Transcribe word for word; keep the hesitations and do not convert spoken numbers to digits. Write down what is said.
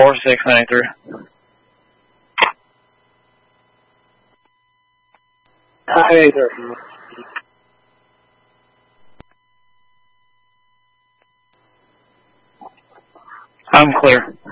four six nine three. Nine eight three. I'm clear.